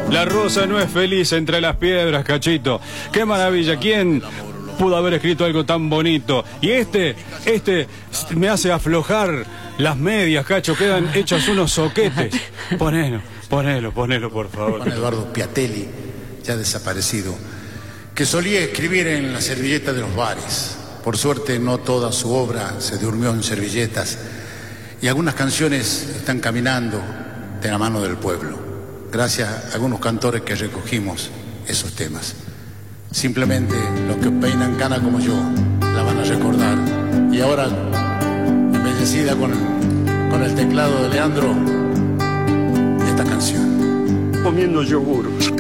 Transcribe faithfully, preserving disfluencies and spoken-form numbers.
La rosa no es feliz entre las piedras, Cachito. Qué maravilla. ¿Quién pudo haber escrito algo tan bonito? Y este, este me hace aflojar las medias, Cacho. Quedan hechos unos soquetes. Ponelo, ponelo, ponelo, por favor. Juan Eduardo Piatelli, ya desaparecido, que solía escribir en la servilleta de los bares. Por suerte no toda su obra se durmió en servilletas y algunas canciones están caminando de la mano del pueblo, gracias a algunos cantores que recogimos esos temas. Simplemente los que peinan cana como yo la van a recordar. Y ahora, embellecida con el, con el teclado de Leandro, esta canción. Comiendo yogur.